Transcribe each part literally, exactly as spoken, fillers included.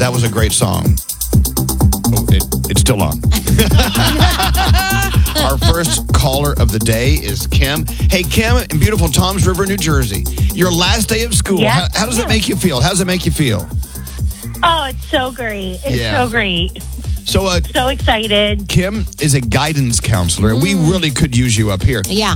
That was a great song. Oh, it, it's still on. Our first caller of the day is Kim. Hey, Kim, in beautiful Toms River, New Jersey. Your last day of school. Yes. How, how does it make you feel? How does it make you feel? Oh, it's so great. It's Yeah. so great. So, uh, So excited. Kim is a guidance counselor. We really could use you up here. Yeah.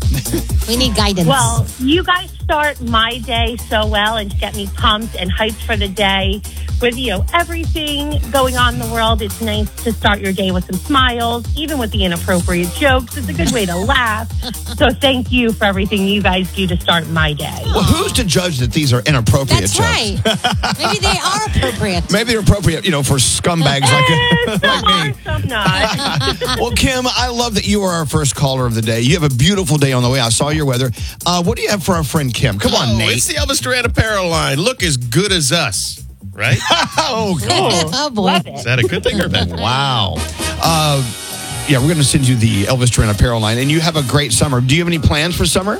We need guidance. Well, you guys start my day so well and get me pumped and hyped for the day. With, you know, everything going on in the world, it's nice to start your day with some smiles, even with the inappropriate jokes. It's a good way to laugh. So thank you for everything you guys do to start my day. Well, who's to judge that these are inappropriate That's jokes? right. Maybe they are appropriate. Maybe they're appropriate, you know, for scumbags Eh, like, some like are, me. some not. Well, Kim, I love that you are our first caller of the day. You have a beautiful day on the way. I saw your weather. Uh, what do you have for our friend Kim? Come on, Oh, Nate. it's the Elvis Duran apparel line. Look as good as us, right? Oh, God. Cool. Oh, boy. Love Is it. that a good thing or a bad thing? Wow. Uh, yeah, we're going to send you the Elvis Duran apparel line, and you have a great summer. Do you have any plans for summer?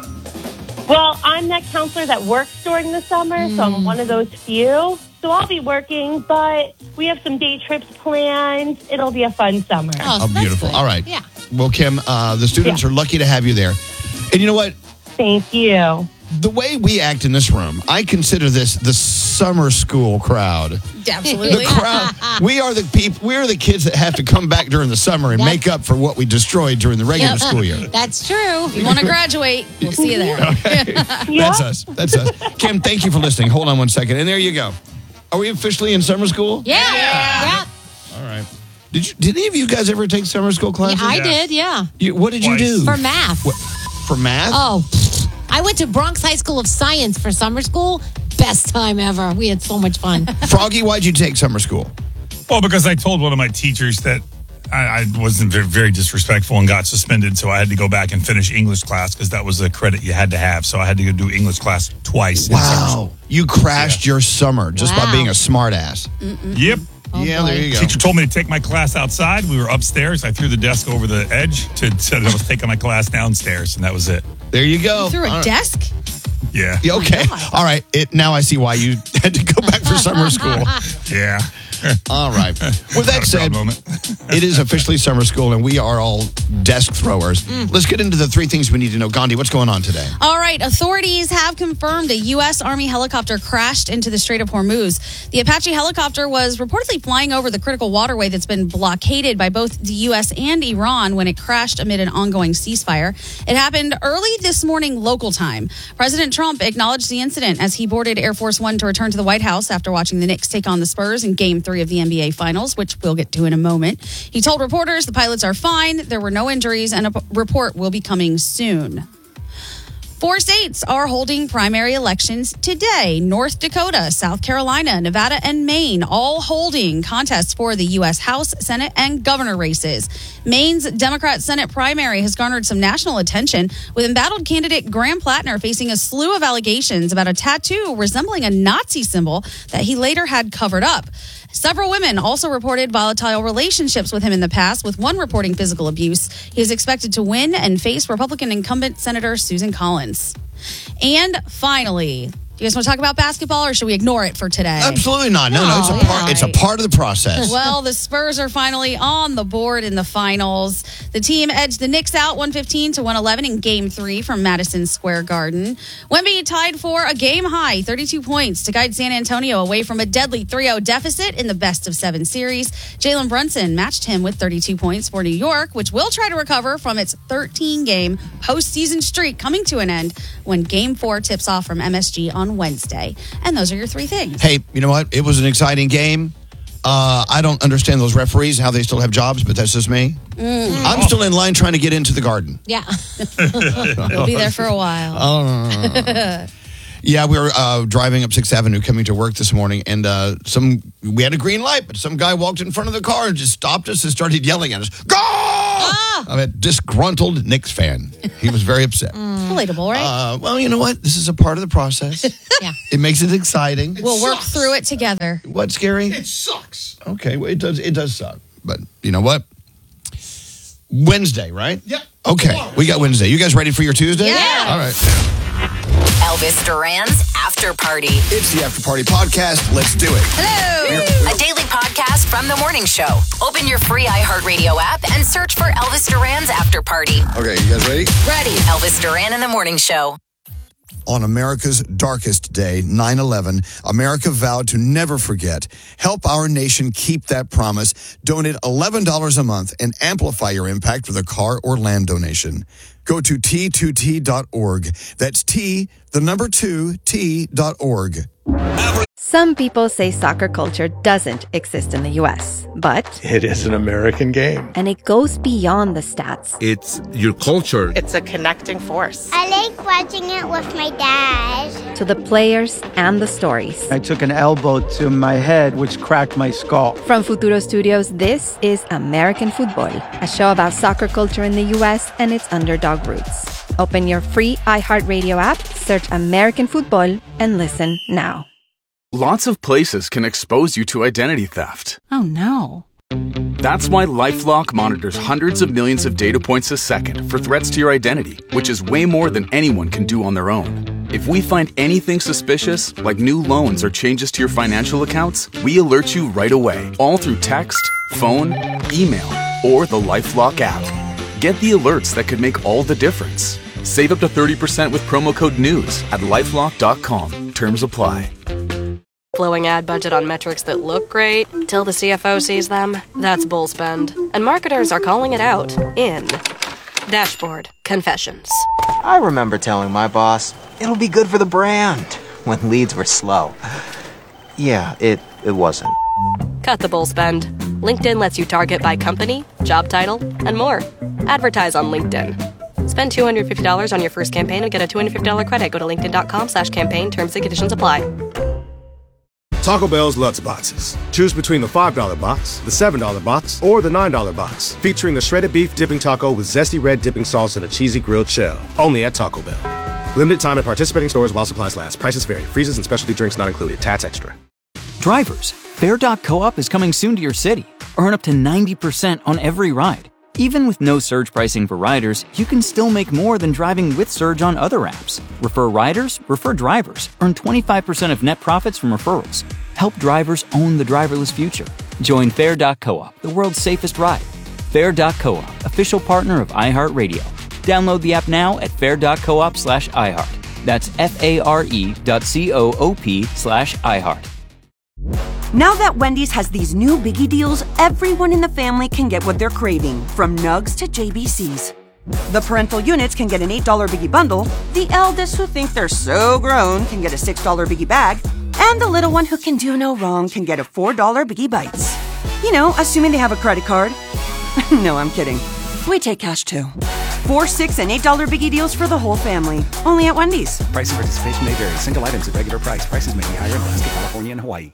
Well, I'm that counselor that works during the summer, so I'm one of those few. So I'll be working, but we have some day trips planned. It'll be a fun summer. Oh, Oh, that's beautiful. good. All right. Yeah. Well, Kim, uh, the students Yeah. are lucky to have you there. And you know what? Thank you. The way we act in this room, I consider this the summer school crowd. Absolutely. The crowd. We are the people. We are the kids that have to come back during the summer and That's- make up for what we destroyed during the regular school year. That's true. If you want to graduate, we'll see you there. Yeah. That's us. That's us. Kim, thank you for listening. Hold on one second, and there you go. Are we officially in summer school? Yeah. Yeah. All right. Did you? Did any of you guys ever take summer school Yeah, classes? I did, yeah. You, what did you Twice. do For math. What, for math? Oh, I went to Bronx High School of Science for summer school. Best time ever. We had so much fun. Froggy, why'd you take summer school? Well, because I told one of my teachers that I, I wasn't very, very disrespectful and got suspended, so I had to go back and finish English class because that was a credit you had to have. So I had to go do English class twice. in summer Wow. school. You crashed your summer just by Wow. being a smart ass. Yep. Oh, yeah, boy. there you go. Teacher told me to take my class outside. We were upstairs. I threw the desk over the edge to said I was taking my class downstairs, and that was it. There you go. Through All a right. desk? Yeah. Yeah, okay. All right. It, now I see why you had to go back for summer school. Yeah. All right. With that Not a said, proud moment. it is officially summer school, and we are all desk throwers. Let's get into the three things we need to know. Gandhi, what's going on today? All right, authorities have confirmed a U S. Army helicopter crashed into the Strait of Hormuz. The Apache helicopter was reportedly flying over the critical waterway that's been blockaded by both the U S and Iran when it crashed amid an ongoing ceasefire. It happened early this morning local time. President Trump acknowledged the incident as he boarded Air Force One to return to the White House after watching the Knicks take on the Spurs in Game three of the N B A Finals, which we'll get to in a moment. He told reporters the pilots are fine, there were no injuries, and a p- report will be coming soon. Four states are holding primary elections today. North Dakota, South Carolina, Nevada, and Maine all holding contests for the U S. House, Senate, and governor races. Maine's Democrat Senate primary has garnered some national attention, with embattled candidate Graham Plattner facing a slew of allegations about a tattoo resembling a Nazi symbol that he later had covered up. Several women also reported volatile relationships with him in the past, with one reporting physical abuse. He is expected to win and face Republican incumbent Senator Susan Collins. And finally, you guys want to talk about basketball, or should we ignore it for today? Absolutely not. No, no, it's a Oh, part. yeah. It's a part of the process. Well, the Spurs are finally on the board in the finals. The team edged the Knicks out one fifteen to one eleven in Game three from Madison Square Garden. Wemby tied for a game-high thirty-two points to guide San Antonio away from a deadly three oh deficit in the best-of-seven series. Jalen Brunson matched him with thirty-two points for New York, which will try to recover from its thirteen-game postseason streak coming to an end when Game four tips off from M S G on Wednesday. And those are your three things. Hey, you know what? It was an exciting game. Uh, I don't understand those referees, how they still have jobs, but that's just me. I'm still in line trying to get into the Garden. Yeah. You'll be there for a while. Yeah, we were uh, driving up Sixth Avenue coming to work this morning, and uh, some we had a green light, but some guy walked in front of the car and just stopped us and started yelling at us. Go! I'm a disgruntled Knicks fan. He was very upset. Relatable, right? Uh, well, you know what? This is a part of the process. Yeah. It makes it exciting. We'll work through it together. What's scary? It sucks. Okay, well, it does. It does suck, but you know what? Wednesday, right? Yep. Okay, we got Wednesday. You guys ready for your Tuesday? Yeah. All right. Elvis Duran's After Party. It's the After Party Podcast. Let's do it. Hello. A daily podcast from the morning show. Open your free iHeartRadio app and search for Elvis Duran's After Party. Okay, you guys ready? Ready. Elvis Duran in the Morning Show. On America's darkest day, nine eleven, America vowed to never forget. Help our nation keep that promise. Donate eleven dollars a month and amplify your impact with a car or land donation. Go to T two T dot org. That's T, the number two, T dot org. Some people say soccer culture doesn't exist in the U S, but it is an American game. And it goes beyond the stats. It's your culture. It's a connecting force. I like watching it with my dad. To the players and the stories. I took an elbow to my head, which cracked my skull. From Futuro Studios, this is American Football, a show about soccer culture in the U S and its underdog roots. Open your free iHeartRadio app, search American Football, and listen now. Lots of places can expose you to identity theft. Oh, no. That's why LifeLock monitors hundreds of millions of data points a second for threats to your identity, which is way more than anyone can do on their own. If we find anything suspicious, like new loans or changes to your financial accounts, we alert you right away, all through text, phone, email, or the LifeLock app. Get the alerts that could make all the difference. Save up to thirty percent with promo code NEWS at lifelock dot com. Terms apply. Blowing ad budget on metrics that look great till the C F O sees them, that's bull spend. And marketers are calling it out in Dashboard Confessions. I remember telling my boss, it'll be good for the brand, when leads were slow. Yeah, it, it wasn't. Cut the bull spend. LinkedIn lets you target by company, job title, and more. Advertise on LinkedIn. Spend two hundred fifty dollars on your first campaign and get a two hundred fifty dollars credit. Go to linkedin.com slash campaign. Terms and conditions apply. Taco Bell's Lutz Boxes. Choose between the five dollar box, the seven dollar box, or the nine dollar box. Featuring the shredded beef dipping taco with zesty red dipping sauce and a cheesy grilled shell. Only at Taco Bell. Limited time at participating stores while supplies last. Prices vary. Freezes and specialty drinks not included. Tats extra. Drivers, Fair dot coop is coming soon to your city. Earn up to ninety percent on every ride. Even with no surge pricing for riders, you can still make more than driving with Surge on other apps. Refer riders, refer drivers. Earn twenty-five percent of net profits from referrals. Help drivers own the driverless future. Join Fair dot coop, the world's safest ride. Fair dot coop, official partner of iHeartRadio. Download the app now at fair dot coop slash iHeart. That's F-A-R-E dot C-O-O-P slash iHeart. Now that Wendy's has these new biggie deals, everyone in the family can get what they're craving, from nugs to J B Cs. The parental units can get an eight dollar biggie bundle, the eldest who think they're so grown can get a six dollar biggie bag, and the little one who can do no wrong can get a four dollar biggie bites. You know, assuming they have a credit card. No, I'm kidding. We take cash too. Four, six, and eight dollar biggie deals for the whole family. Only at Wendy's. Price and participation may vary. Single items at regular price. Prices may be higher in Alaska, California, and Hawaii.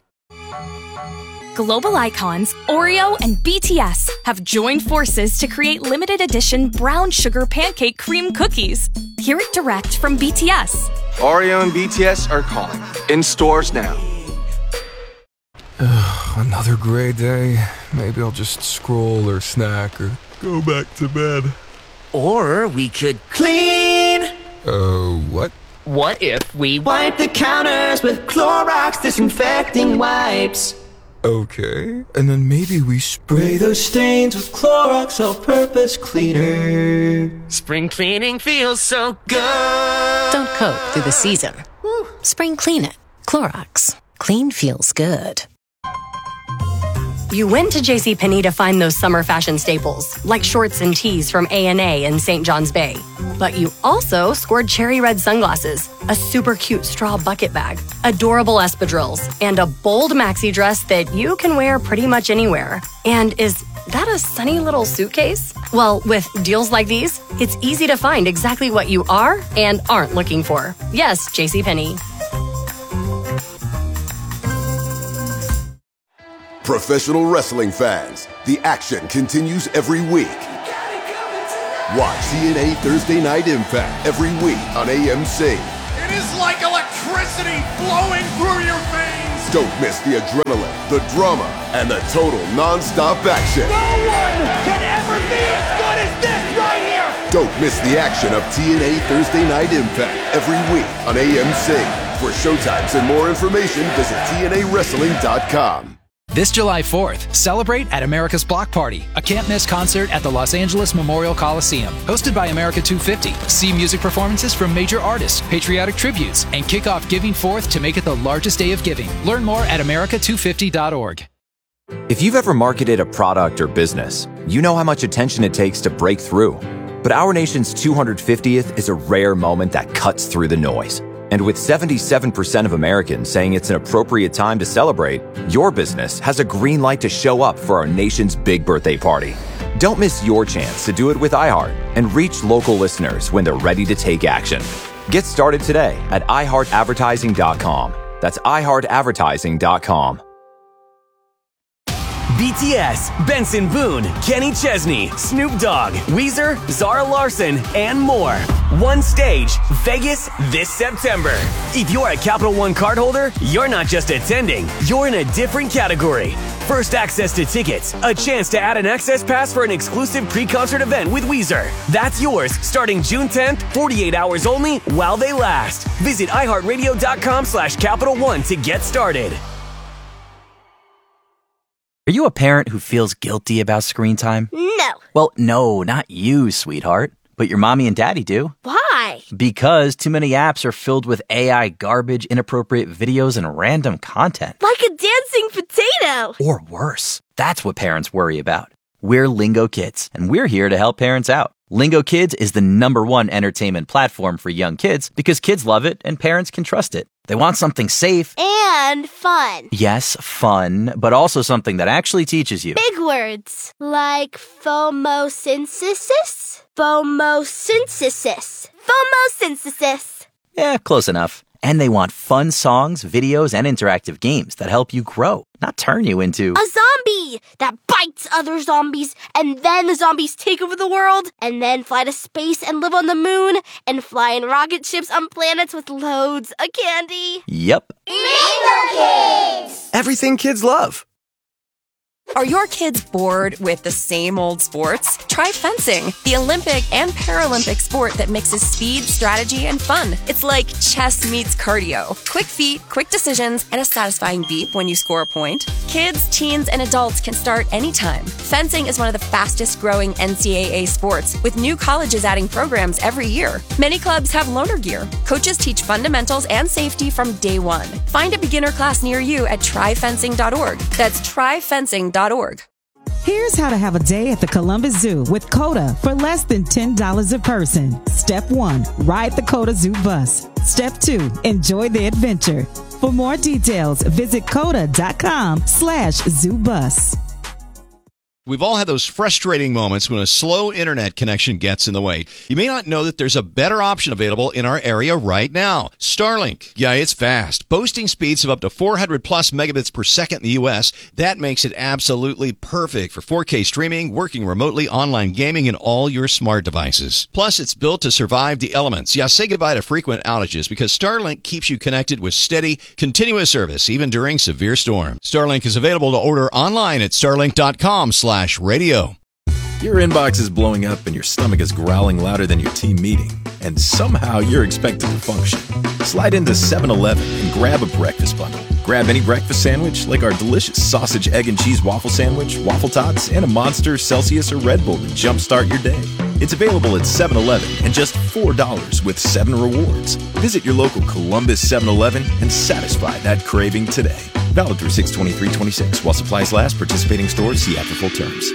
Global icons Oreo and B T S have joined forces to create limited edition brown sugar pancake cream cookies. Hear it direct from B T S. Oreo and B T S are calling. In stores now. Another gray day. Maybe I'll just scroll or snack or go back to bed. Or we could clean. Uh, what? What if we wipe the counters with Clorox disinfecting wipes? Okay, and then maybe we spray those stains with Clorox all-purpose cleaner. Spring cleaning feels so good. Don't cope through the season. Woo. Spring clean it. Clorox. Clean feels good. You went to JCPenney to find those summer fashion staples, like shorts and tees from A and A in Saint John's Bay. But you also scored cherry red sunglasses, a super cute straw bucket bag, adorable espadrilles, and a bold maxi dress that you can wear pretty much anywhere. And is that a sunny little suitcase? Well, with deals like these, it's easy to find exactly what you are and aren't looking for. Yes, JCPenney. Professional wrestling fans, the action continues every week. Watch T N A Thursday Night Impact every week on A M C. It is like electricity flowing through your veins. Don't miss the adrenaline, the drama, and the total non-stop action. No one can ever be as good as this right here. Don't miss the action of T N A Thursday Night Impact every week on A M C. For showtimes and more information, visit T N A wrestling dot com. This July fourth, celebrate at America's Block Party, a can't-miss concert at the Los Angeles Memorial Coliseum. Hosted by America two fifty. See music performances from major artists, patriotic tributes, and kick off Giving Forth to make it the largest day of giving. Learn more at America two fifty dot org. If you've ever marketed a product or business, you know how much attention it takes to break through. But our nation's two hundred fiftieth is a rare moment that cuts through the noise. And with seventy-seven percent of Americans saying it's an appropriate time to celebrate, your business has a green light to show up for our nation's big birthday party. Don't miss your chance to do it with iHeart and reach local listeners when they're ready to take action. Get started today at i heart advertising dot com. That's i heart advertising dot com. B T S, Benson Boone, Kenny Chesney, Snoop Dogg, Weezer, Zara Larson, and more. One stage, Vegas this September. If you're a Capital One cardholder, you're not just attending, you're in a different category. First access to tickets, a chance to add an access pass for an exclusive pre-concert event with Weezer. That's yours starting June tenth, forty-eight hours only while they last. Visit i heart radio dot com slash Capital One to get started. Are you a parent who feels guilty about screen time? No. Well, no, not you, sweetheart. But your mommy and daddy do. Why? Because too many apps are filled with A I garbage, inappropriate videos, and random content. Like a dancing potato. Or worse. That's what parents worry about. We're Lingo Kids, and we're here to help parents out. Lingo Kids is the number one entertainment platform for young kids because kids love it and parents can trust it. They want something safe. And fun. Yes, fun, but also something that actually teaches you. Big words like phomosynthesis. Phomosynthesis. Phomosynthesis. Yeah, close enough. And they want fun songs, videos, and interactive games that help you grow, not turn you into a zombie that bites other zombies, and then the zombies take over the world, and then fly to space and live on the moon, and fly in rocket ships on planets with loads of candy. Yep. Lingo Kids! Everything kids love. Are your kids bored with the same old sports? Try fencing, the Olympic and Paralympic sport that mixes speed, strategy, and fun. It's like chess meets cardio. Quick feet, quick decisions, and a satisfying beep when you score a point. Kids, teens, and adults can start anytime. Fencing is one of the fastest growing N C double A sports, with new colleges adding programs every year. Many clubs have loaner gear. Coaches teach fundamentals and safety from day one. Find a beginner class near you at try fencing dot org. That's try fencing dot org. Here's how to have a day at the Columbus Zoo with COTA for less than ten dollars a person. Step one, ride the COTA Zoo bus. Step two, enjoy the adventure. For more details, visit COTA dot com slash zoo bus. We've all had those frustrating moments when a slow internet connection gets in the way. You may not know that there's a better option available in our area right now. Starlink. Yeah, it's fast. Boasting speeds of up to four hundred plus megabits per second in the U S. That makes it absolutely perfect for four K streaming, working remotely, online gaming, and all your smart devices. Plus, it's built to survive the elements. Yeah, say goodbye to frequent outages because Starlink keeps you connected with steady, continuous service, even during severe storms. Starlink is available to order online at starlink dot com slash radio. Your inbox is blowing up and your stomach is growling louder than your team meeting, and somehow you're expected to function. Slide into seven eleven and grab a breakfast bundle. Grab any breakfast sandwich like our delicious sausage, egg, and cheese waffle sandwich, waffle tots, and a Monster, Celsius, or Red Bull to jumpstart your day. It's available at seven eleven and just four dollars with seven rewards. Visit your local Columbus seven eleven and satisfy that craving today. Valid through six twenty-three twenty-six. While supplies last, participating stores see after full terms.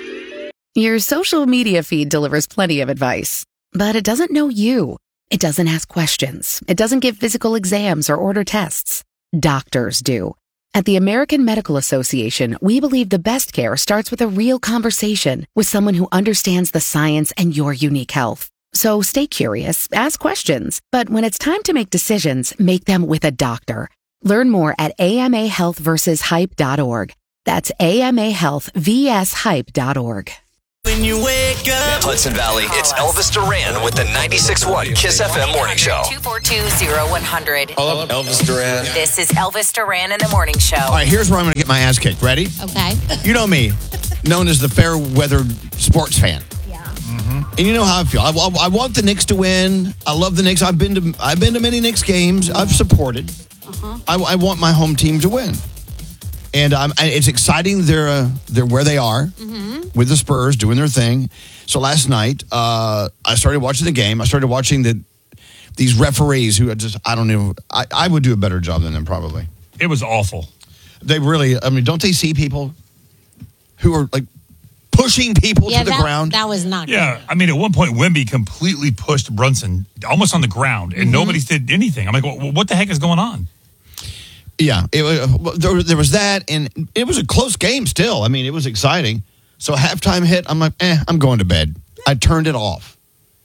Your social media feed delivers plenty of advice, but it doesn't know you. It doesn't ask questions. It doesn't give physical exams or order tests. Doctors do. At the American Medical Association, we believe the best care starts with a real conversation with someone who understands the science and your unique health. So stay curious, ask questions, but when it's time to make decisions, make them with a doctor. Learn more at A M A health versus hype dot org. That's A M A health versus hype dot org. When you wake up, Hudson Valley, it's Elvis Duran with the ninety-six point one Kiss F M Morning Show. two four two, zero one hundred. Hello, Elvis Duran. This is Elvis Duran in the Morning Show. All right, here's where I'm going to get my ass kicked. Ready? Okay. You know me, known as the fair weather sports fan. Yeah. Mm-hmm. And you know how I feel. I, I, I want the Knicks to win. I love the Knicks. I've been to I've been to many Knicks games. I've supported. Uh-huh. I, I want my home team to win. And um, it's exciting. They're uh, they're where they are mm-hmm. with the Spurs doing their thing. So last night, uh, I started watching the game. I started watching the these referees who are just I don't know. I, I would do a better job than them probably. It was awful. They really. I mean, don't they see people who are like pushing people yeah, to the that, ground? That was not. Yeah, good. I mean, at one point, Wemby completely pushed Brunson almost on the ground, and mm-hmm. nobody did anything. I'm like, well, what the heck is going on? Yeah, it, uh, there, there was that, and it was a close game still. I mean, it was exciting. So halftime hit, I'm like, eh, I'm going to bed. I turned it off.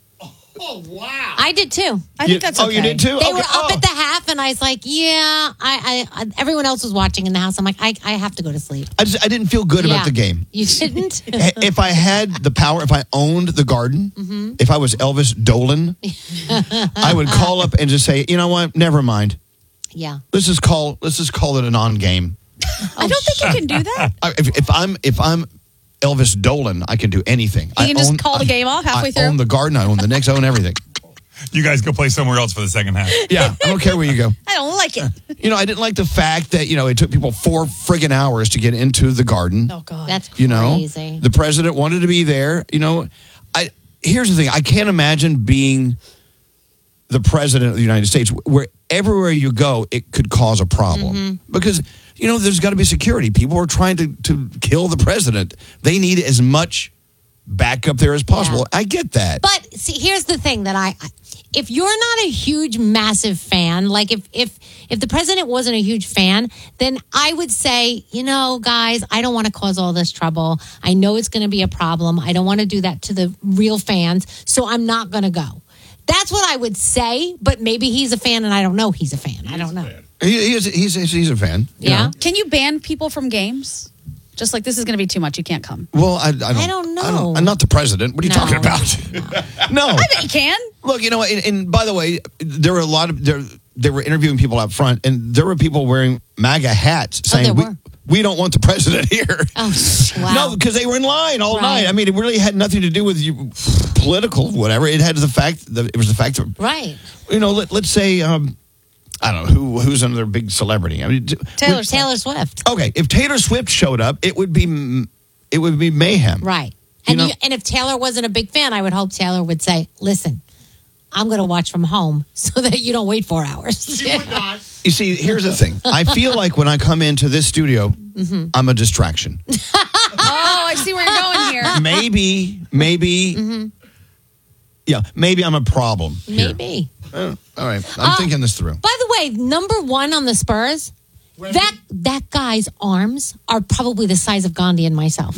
Oh, wow. I did too. I you, think that's oh, okay. you did too? They okay. were up oh. at the half, and I was like, yeah, I, I, I, everyone else was watching in the house. I'm like, I, I have to go to sleep. I, just, I didn't feel good yeah. about the game. You didn't? If I had the power, if I owned the Garden, mm-hmm. if I was Elvis Dolan, I would call up and just say, you know what, never mind. Yeah. Let's just call. Let's just call it a non-game. I don't think you can do that. I, if, if I'm if I'm Elvis Dolan, I can do anything. You I can just own, call the game off halfway I through. I own the Garden. I own the Knicks. I own everything. You guys go play somewhere else for the second half. Yeah, I don't care where you go. I don't like it. You know, I didn't like the fact that you know it took people four friggin' hours to get into the Garden. Oh God, that's crazy. You know, the president wanted to be there. You know, I here's the thing. I can't imagine being the president of the United States where everywhere you go, it could cause a problem mm-hmm. because, you know, there's got to be security. People are trying to, to kill the president. They need as much backup there as possible. Yeah. I get that. But see, here's the thing that I, if you're not a huge, massive fan, like if, if, if the president wasn't a huge fan, then I would say, you know, guys, I don't want to cause all this trouble. I know it's going to be a problem. I don't want to do that to the real fans. So I'm not going to go. That's what I would say, but maybe he's a fan and I don't know he's a fan. I don't know. He, he is, he's, he's a fan. Yeah. know? Can you ban people from games? Just like, this is going to be too much. You can't come. Well, I, I, don't, I don't know. I don't, I'm not the president. What are you No. talking about? No. I bet you can. Look, you know, and, and by the way, there were a lot of, there, they were interviewing people out front, and there were people wearing MAGA hats saying, oh, we, were. we don't want the president here. Oh, wow. No, because they were in line all Right. night. I mean, it really had nothing to do with you, political, whatever. It had the fact that it was the fact that, right. you know, let, let's say, um, I don't know, who who's another big celebrity? I mean, Taylor, would, Taylor Swift. Okay, if Taylor Swift showed up, it would be it would be mayhem. Right. You And know? you, and if Taylor wasn't a big fan, I would hope Taylor would say, listen, I'm going to watch from home so that you don't wait four hours. She would not. You see, here's the thing. I feel like when I come into this studio, Mm-hmm. I'm a distraction. Oh, I see where you're going here. Maybe, maybe, Mm-hmm. yeah, maybe I'm a problem. here. Maybe. Oh, all right, I'm Uh, thinking this through. By the way, number one on the Spurs, that that guy's arms are probably the size of Gandhi and myself.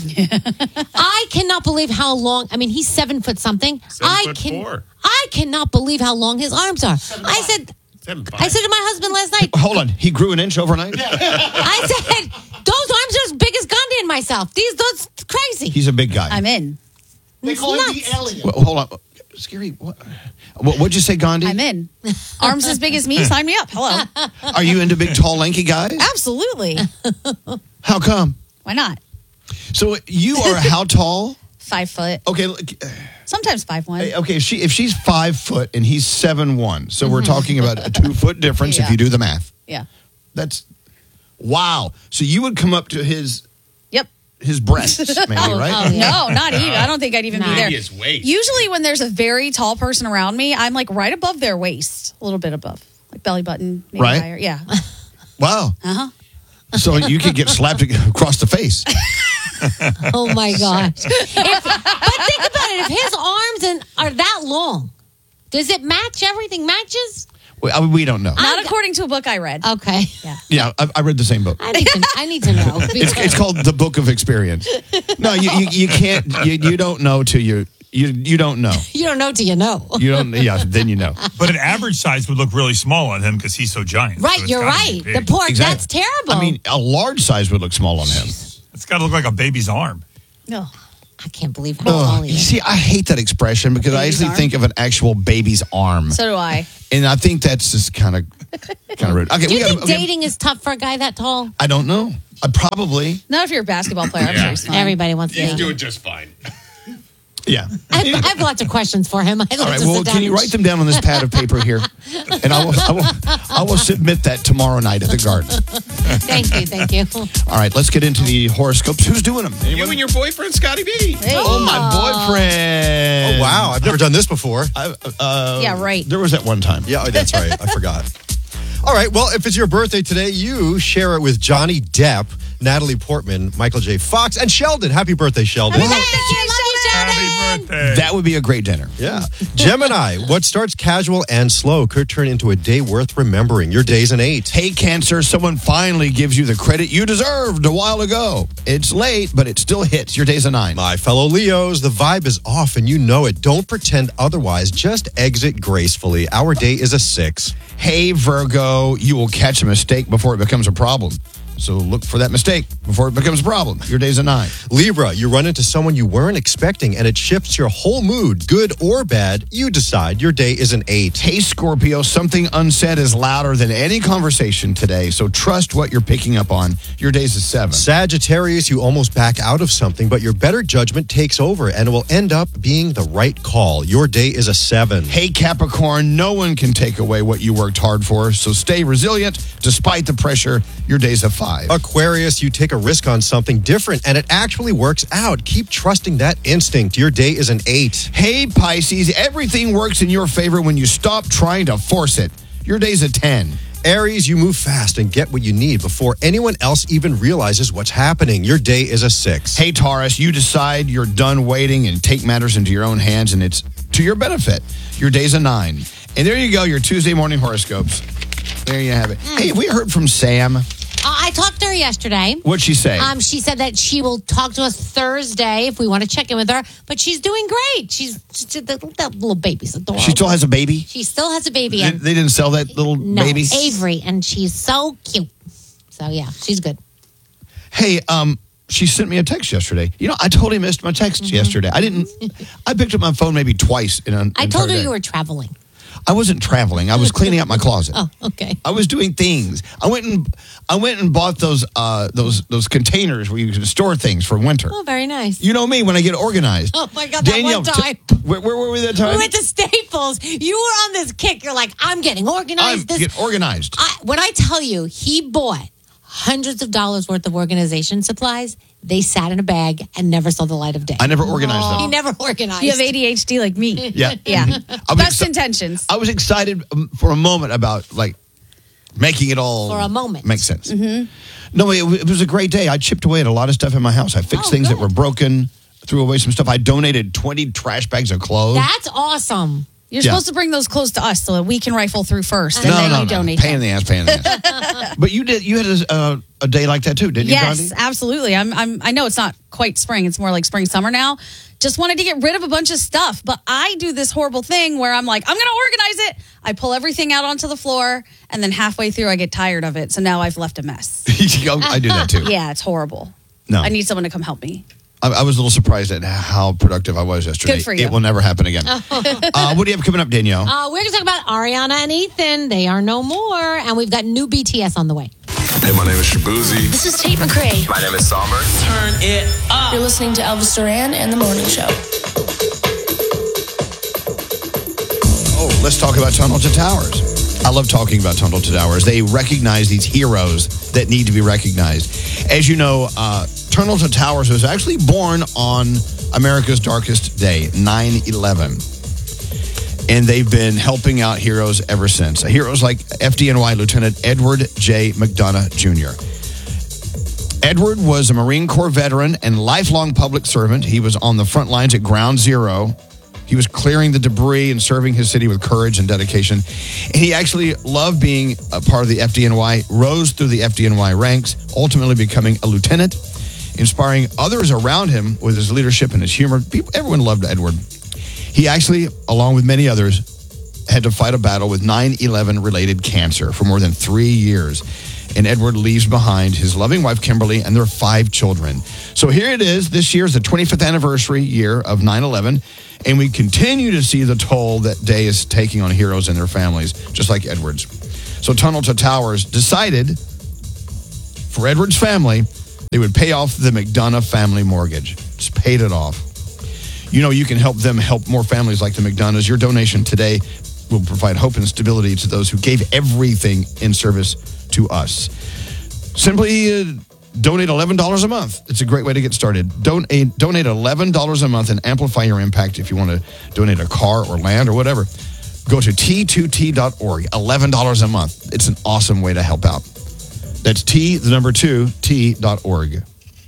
I cannot believe how long. I mean, he's seven foot something. Seven I foot can. four. I cannot believe how long his arms are. I said. I said to my husband last night. Hold on, he grew an inch overnight. I said those arms are as big as Gandhi and myself. These those crazy. He's a big guy. I'm in. They call him the alien. Well, hold on, Scary. What, what, what'd you say, Gandhi? I'm in. Arms as big as me. Sign me up. Hello. Are you into big, tall, lanky guys? Absolutely. How come? Why not? So you are how tall? Five foot. Okay, look, Sometimes five one. okay. If she if she's five foot and he's seven one, so we're talking about a two foot difference if Yeah. you do the math. Yeah. That's wow. So you would come up to his Yep. his breasts, maybe, Oh, right? oh, yeah. No, not even. I don't think I'd even No. be there. Maybe his waist. Usually, when there's a very tall person around me, I'm like right above their waist, a little bit above, like belly button, maybe Right. higher. Yeah. Wow. Uh huh. So you could get slapped across the face. Oh my gosh! If, but think about it. If his arms and are that long, does it match? Everything matches. We, I mean, we don't know. Not according to a book I read. Okay. Yeah. Yeah, I, I read the same book. I need to. I need to know. It's, it's called The Book of Experience. No, you you, you can't. You, you don't know till you you you don't know. You don't know till you know. You don't. Yeah, then you know. But an average size would look really small on him because he's so giant. Right, So it's you're gotta right. be The big. poor. Exactly. That's terrible. I mean, a large size would look small on him. It's got to look like a baby's arm. No. I can't believe how Ugh, tall he you is. see, I hate that expression because I Baby's actually arm? think of an actual baby's arm, So do I. and I think that's just kind of kind of rude. Okay, Do we you gotta, think okay, dating is tough for a guy that tall? I don't know. I probably. Not if you're a basketball player. I'm sure he's fine. Everybody wants to. He's date. doing just fine. Yeah. I have, I have lots of questions for him. I'd All like right. to Well, sit down can you and write them down on this pad of paper here, and I will, I will, I will submit that tomorrow night at the garden. Thank you, thank you. All right. Let's get into the horoscopes. Who's doing them? You and your boyfriend, Scotty B. Oh, my boyfriend. Oh, wow. I've never done this before. I, uh, Yeah, right. There was that one time. Yeah, that's right. I forgot. All right. Well, if it's your birthday today, you share it with Johnny Depp, Natalie Portman, Michael J. Fox, and Sheldon. Happy birthday, Sheldon. Happy birthday. That would be a great dinner. Yeah. Gemini, what starts casual and slow could turn into a day worth remembering. Your day's an eight. Hey, Cancer, someone finally gives you the credit you deserved a while ago. It's late, but it still hits. Your day's a nine. My fellow Leos, the vibe is off and you know it. Don't pretend otherwise. Just exit gracefully. Our day is a six. Hey, Virgo, you will catch a mistake before it becomes a problem. So look for that mistake before it becomes a problem. Your day's a nine. Libra, you run into someone you weren't expecting and it shifts your whole mood, good or bad. You decide. Your day is an eight. Hey, Scorpio, something unsaid is louder than any conversation today, so trust what you're picking up on. Your day's a seven. Sagittarius, you almost back out of something, but your better judgment takes over and it will end up being the right call. Your day is a seven. Hey, Capricorn, no one can take away what you worked hard for, so stay resilient despite the pressure. Your day's a five. Aquarius, you take a risk on something different and it actually works out. Keep trusting that instinct. Your day is an eight. Hey, Pisces, everything works in your favor when you stop trying to force it. Your day's a ten. Aries, you move fast and get what you need before anyone else even realizes what's happening. Your day is a six. Hey, Taurus, you decide you're done waiting and take matters into your own hands, and it's to your benefit. Your day's a nine. And there you go, your Tuesday morning horoscopes. There you have it. Mm. Hey, have we heard from Sam? Uh, I talked to her yesterday. What'd she say? Um, she said that she will talk to us Thursday if we want to check in with her. But she's doing great. She's, she's the, the little baby's adorable. She still has a baby? She still has a baby. They, And they didn't sell that little no, baby? Avery, and she's so cute. So yeah, she's good. Hey, um, she sent me a text yesterday. You know, I totally missed my text mm-hmm. yesterday. I didn't. I picked up my phone maybe twice in an. I told her day. you were traveling. I wasn't traveling. I was cleaning out my closet. Oh, okay. I was doing things. I went and I went and bought those uh, those those containers where you can store things for winter. Oh, very nice. You know me when I get organized. Oh my God, Danielle, that one time. T- where, where were we that time? We went to Staples. You were on this kick. You're like, I'm getting organized. I'm this get organized. I, when I tell you, he bought hundreds of dollars worth of organization supplies. They sat in a bag and never saw the light of day. I never organized He them. never organized. You have A D H D like me. Yeah. Yeah. I was Best exci- intentions. I was excited um, for a moment about like making it all For a moment. make sense. Mm-hmm. No, it, it was a great day. I chipped away at a lot of stuff in my house. I fixed Oh, things good. that were broken, threw away some stuff. I donated twenty trash bags of clothes. That's awesome. You're Yeah. supposed to bring those clothes to us so that we can rifle through first, and no, then no, you no. donate Pain in them. the ass, pain in the ass. But you did. You had a, uh, a day like that too, didn't you, Yes, Gandhi? absolutely. I'm, I'm. I know it's not quite spring; it's more like spring, summer now. Just wanted to get rid of a bunch of stuff, but I do this horrible thing where I'm like, I'm going to organize it. I pull everything out onto the floor, and then halfway through, I get tired of it. So now I've left a mess. I do that too. Yeah, it's horrible. No. I need someone to come help me. I, I was a little surprised at how productive I was yesterday. Good for you. It will never happen again. uh, what do you have coming up, Danielle? Uh, we're going to talk about Ariana and Ethan. They are no more. And we've got new B T S on the way. Hey, my name is Shabuzi. This is Tate McRae. My name is Somber. Turn it up. You're listening to Elvis Duran and The Morning Show. Oh, let's talk about Tunnel to Towers. I love talking about Tunnel to Towers. They recognize these heroes that need to be recognized. As you know, uh, Tunnel to Towers was actually born on America's darkest day, nine eleven. And they've been helping out heroes ever since. Heroes like F D N Y Lieutenant Edward J. McDonough Junior Edward was a Marine Corps veteran and lifelong public servant. He was on the front lines at Ground Zero. He was clearing the debris and serving his city with courage and dedication. And he actually loved being a part of the F D N Y, rose through the F D N Y ranks, ultimately becoming a lieutenant, inspiring others around him with his leadership and his humor. People, everyone loved Edward. He actually, along with many others, had to fight a battle with nine eleven related cancer for more than three years. And Edward leaves behind his loving wife, Kimberly, and their five children. So here it is. This year is the twenty-fifth anniversary year of nine eleven. And we continue to see the toll that day is taking on heroes and their families, just like Edward's. So Tunnel to Towers decided for Edward's family, they would pay off the McDonough family mortgage. Just paid it off. you know you can help them help more families like the McDonoughs. Your donation today will provide hope and stability to those who gave everything in service to us. Simply uh, donate eleven dollars a month. It's a great way to get started. Donate, donate eleven dollars a month and amplify your impact. If you want to donate a car or land or whatever, go to T two T dot org. eleven dollars a month. It's an awesome way to help out. That's T, the number two, T dot org.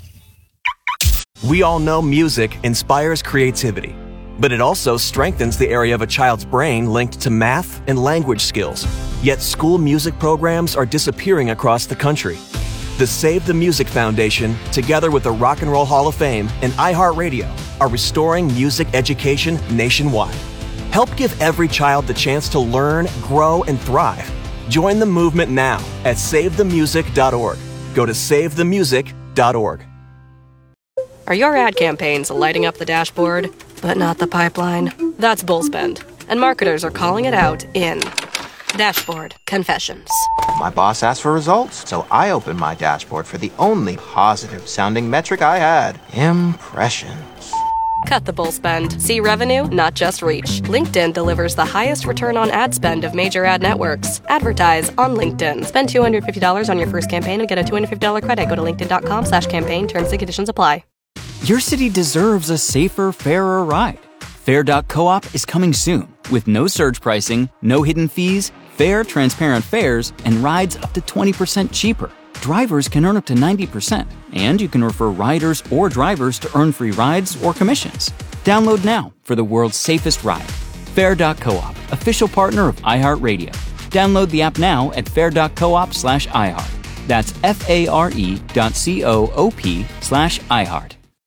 We all know music inspires creativity, but it also strengthens the area of a child's brain linked to math and language skills. Yet school music programs are disappearing across the country. The Save the Music Foundation, together with the Rock and Roll Hall of Fame and iHeartRadio, are restoring music education nationwide. Help give every child the chance to learn, grow, and thrive. Join the movement now at save the music dot org. Go to save the music dot org. Are your ad campaigns lighting up the dashboard, but not the pipeline? That's bullspend, and marketers are calling it out in Dashboard Confessions. My boss asked for results, so I opened my dashboard for the only positive-sounding metric I had, impressions. Cut the bullspend. See revenue, not just reach. LinkedIn delivers the highest return on ad spend of major ad networks. Advertise on LinkedIn. Spend two hundred fifty dollars on your first campaign and get a two hundred fifty dollars credit. Go to linkedin.com slash campaign. Terms and conditions apply. Your city deserves a safer, fairer ride. Fair dot coop is coming soon with no surge pricing, no hidden fees, fair, transparent fares, and rides up to twenty percent cheaper. Drivers can earn up to ninety percent, and you can refer riders or drivers to earn free rides or commissions. Download now for the world's safest ride. Fair dot coop, official partner of iHeartRadio. Download the app now at fair dot coop slash iHeart. That's F-A-R-E dot C-O-O-P slash iHeart.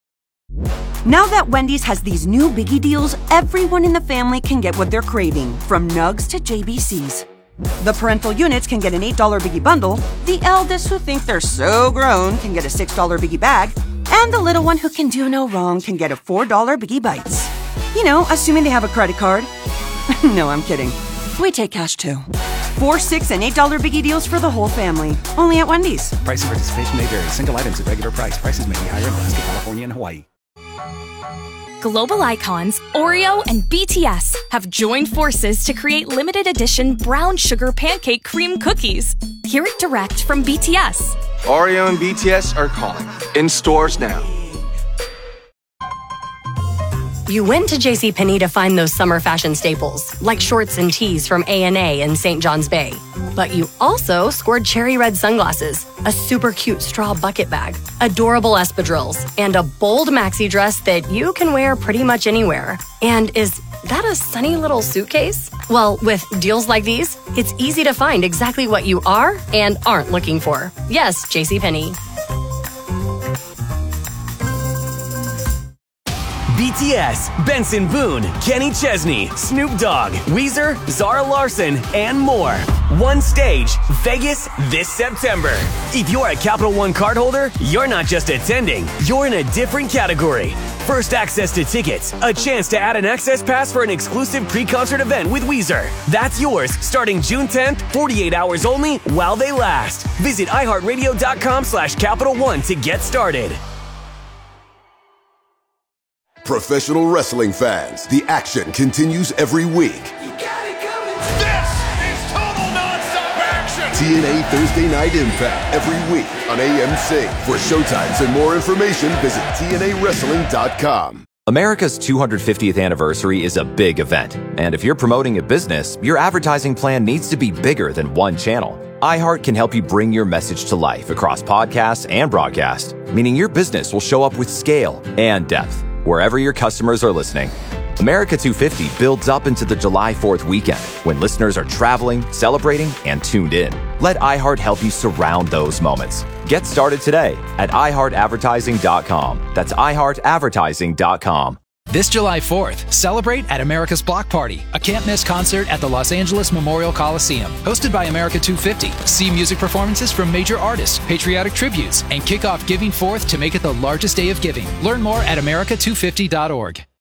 Now that Wendy's has these new biggie deals, everyone in the family can get what they're craving, from nugs to J B Cs. The parental units can get an eight dollar biggie bundle, the eldest who think they're so grown can get a six dollar biggie bag, and the little one who can do no wrong can get a four dollar biggie bites. You know, assuming they have a credit card. No, I'm kidding. We take cash too. Four, six, and eight dollar biggie deals for the whole family. Only at Wendy's. Price and participation may vary. Single items at regular price. Prices may be higher in Alaska, California, and Hawaii. Global icons Oreo and B T S have joined forces to create limited edition brown sugar pancake cream cookies. Hear it direct from B T S. Oreo and B T S are calling. In stores now. You went to JCPenney to find those summer fashion staples, like shorts and tees from A and A in Saint John's Bay. But you also scored cherry red sunglasses, a super cute straw bucket bag, adorable espadrilles, and a bold maxi dress that you can wear pretty much anywhere. And is that a sunny little suitcase? Well, with deals like these, it's easy to find exactly what you are and aren't looking for. Yes, JCPenney. B T S, Benson Boone, Kenny Chesney, Snoop Dogg, Weezer, Zara Larson, and more. One stage, Vegas this September. If you're a Capital One cardholder, you're not just attending, you're in a different category. First access to tickets, a chance to add an access pass for an exclusive pre-concert event with Weezer. That's yours starting June tenth, forty-eight hours only while they last. Visit iHeartRadio.com slash Capital One to get started. Professional wrestling fans, the action continues every week. This is total nonstop action. T N A Thursday Night Impact every week on A M C. For showtimes and more information, visit T N A wrestling dot com. America's two hundred fiftieth anniversary is a big event, and if you're promoting a business, your advertising plan needs to be bigger than one channel. iHeart can help you bring your message to life across podcasts and broadcast, meaning your business will show up with scale and depth wherever your customers are listening. America two fifty builds up into the July fourth weekend when listeners are traveling, celebrating, and tuned in. Let iHeart help you surround those moments. Get started today at i heart advertising dot com. That's i heart advertising dot com. This July fourth, celebrate at America's Block Party, a can't-miss concert at the Los Angeles Memorial Coliseum. Hosted by America two fifty. See music performances from major artists, patriotic tributes, and kick off Giving Fourth to make it the largest day of giving. Learn more at america two fifty dot org.